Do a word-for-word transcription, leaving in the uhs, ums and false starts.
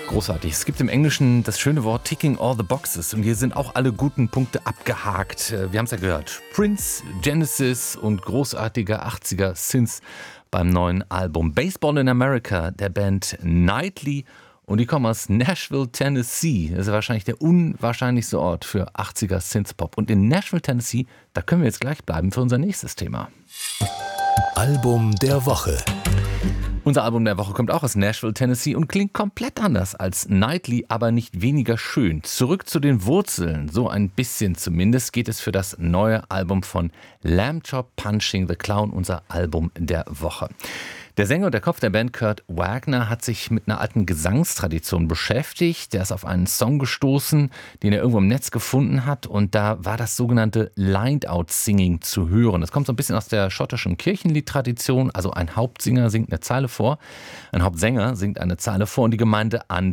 Großartig. Es gibt im Englischen das schöne Wort ticking all the boxes und hier sind auch alle guten Punkte abgehakt. Wir haben es ja gehört. Prince, Genesis und großartiger achtziger Synths beim neuen Album Baseball in America der Band Nightly. Und die kommen aus Nashville, Tennessee. Das ist wahrscheinlich der unwahrscheinlichste Ort für achtziger Synthpop. Und in Nashville, Tennessee, da können wir jetzt gleich bleiben für unser nächstes Thema. Album der Woche. Unser Album der Woche kommt auch aus Nashville, Tennessee und klingt komplett anders als Nightly, aber nicht weniger schön. Zurück zu den Wurzeln, so ein bisschen zumindest, geht es für das neue Album von Lamb Chop Punching the Clown, unser Album der Woche. Der Sänger und der Kopf der Band, Kurt Wagner, hat sich mit einer alten Gesangstradition beschäftigt. Der ist auf einen Song gestoßen, den er irgendwo im Netz gefunden hat. Und da war das sogenannte Lined-Out-Singing zu hören. Das kommt so ein bisschen aus der schottischen Kirchenliedtradition. Also ein Hauptsinger singt eine Zeile vor, ein Hauptsänger singt eine Zeile vor und die Gemeinde